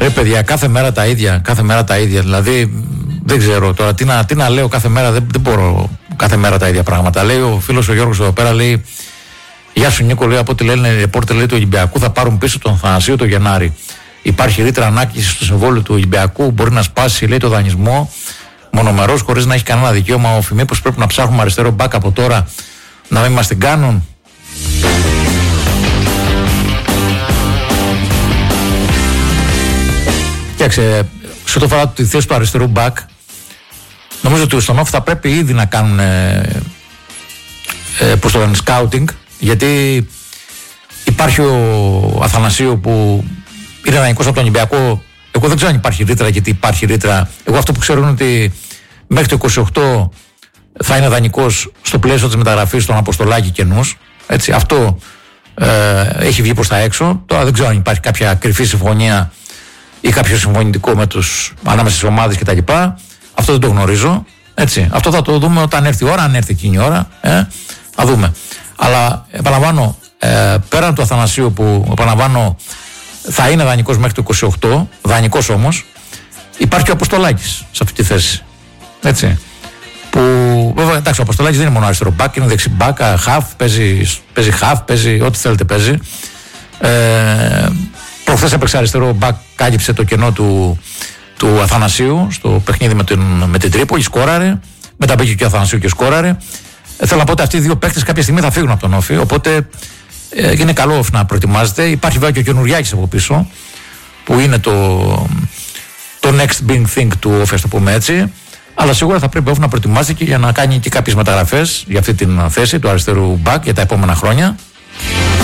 Παιδιά, κάθε μέρα τα ίδια. Δηλαδή, δεν ξέρω τώρα τι να λέω κάθε μέρα. Δεν μπορώ κάθε μέρα τα ίδια πράγματα. Λέει ο φίλος ο Γιώργος εδώ πέρα, λέει: Γεια σου Νίκο, λέει, από ό,τι λένε οι ρεπόρτερ, λέει, του Ολυμπιακού θα πάρουν πίσω τον Θανασίου το Γενάρη. Υπάρχει ρήτρα ανάκληση στο συμβόλαιο του Ολυμπιακού. Μπορεί να σπάσει, λέει, το δανεισμό μονομερός χωρίς να έχει κανένα δικαίωμα. Ο Μήπως πρέπει να ψάχνουμε αριστερό μπακ από τώρα να μην μας την κάνουν. Κοίταξε, σε ό,τι αφορά τη θέση του αριστερού μπακ, νομίζω ότι στον Όφη θα πρέπει ήδη να κάνουν προς το σκάουτινγκ, γιατί υπάρχει ο Αθανασίου που είναι δανεικός από τον Ολυμπιακό. Εγώ δεν ξέρω αν υπάρχει ρήτρα, γιατί υπάρχει ρήτρα. Εγώ αυτό που ξέρω είναι ότι μέχρι το 28 θα είναι δανεικός στο πλαίσιο της μεταγραφής των Αποστολάκη καινούς. Έτσι, αυτό έχει βγει προς τα έξω. Τώρα δεν ξέρω αν υπάρχει κάποια κρυφή συμφωνία ή κάποιο συμφωνητικό ανάμεσα στις ομάδες κτλ. Αυτό δεν το γνωρίζω. Έτσι. Αυτό θα το δούμε όταν έρθει η ώρα, αν έρθει εκείνη η ώρα. Θα δούμε. Αλλά επαναλαμβάνω, πέραν του Αθανασίου που επαναλαμβάνω θα είναι δανεικός μέχρι το 28, δανεικός όμως, υπάρχει και ο Αποστολάκης σε αυτή τη θέση. Έτσι. Που βέβαια, εντάξει, ο Αποστολάκης δεν είναι μόνο αριστερό μπακ, είναι δεξί μπακ, half, παίζει half, παίζει ό,τι θέλετε παίζει. Προχθές έπαιξε αριστερό μπακ, κάλυψε το κενό του Αθανασίου στο παιχνίδι με την Τρίπολη, σκόραρε. Μετά μπήκε και ο Αθανασίου και σκόραρε. Θέλω να πω ότι αυτοί οι δύο παίκτες κάποια στιγμή θα φύγουν από τον Όφη. Οπότε είναι καλό Όφη να προετοιμάζεται. Υπάρχει βέβαια και ο Καινουριάκης από πίσω, που είναι το next big thing του Όφη, ας το πούμε έτσι. Αλλά σίγουρα θα πρέπει ο Όφη να προετοιμάζεται και για να κάνει και κάποιες μεταγραφές για αυτή την θέση του αριστερού μπακ για τα επόμενα χρόνια.